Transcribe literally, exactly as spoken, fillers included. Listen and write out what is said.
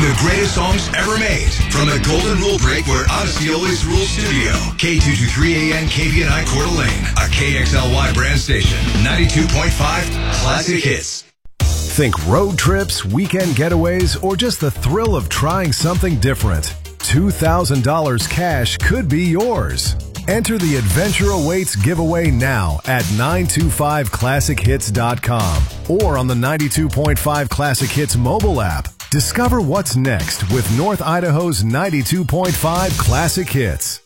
the greatest songs ever made. From the Golden Rule Break, where Odyssey always rules studio. K two twenty-three A M K V N I Coeur d'Alene, a K X L Y brand station. ninety-two point five Classic Hits. Think road trips, weekend getaways, or just the thrill of trying something different. two thousand dollars cash could be yours. Enter the Adventure Awaits giveaway now at nine two five classic hits dot com or on the ninety-two point five Classic Hits mobile app. Discover what's next with North Idaho's ninety-two point five Classic Hits.